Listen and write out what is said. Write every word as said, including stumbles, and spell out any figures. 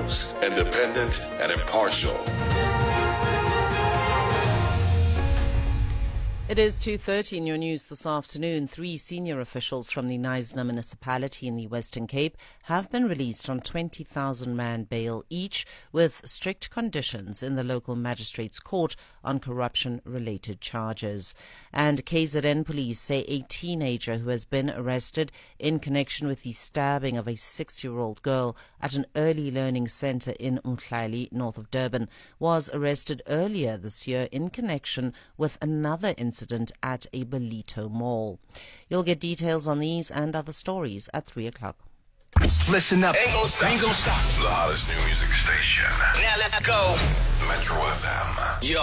News, independent and impartial. It is two thirty in your news this afternoon. Three senior officials from the Knysna municipality in the Western Cape have been released on twenty thousand rand bail each, with strict conditions in the local magistrates' court on corruption-related charges. And K Z N police say a teenager who has been arrested in connection with the stabbing of a six-year-old girl at an early learning centre in Umhlali, north of Durban, was arrested earlier this year in connection with another incident at a Belito mall. You'll get details on these and other stories at three o'clock. Listen up. Ain't gonna stop. Ain't gonna stop. The hottest new music station. Now let's go. Metro F M.